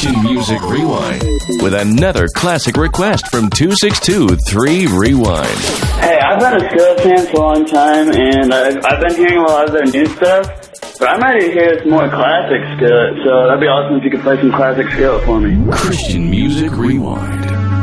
Christian Music Rewind with another classic request from 262-3-Rewind. Hey, I've been a Skillet fan for a long time, and I've been hearing a lot of their new stuff, but I'm ready to hear some more classic Skillet, so that'd be awesome if you could play some classic Skillet for me. Christian Music Rewind.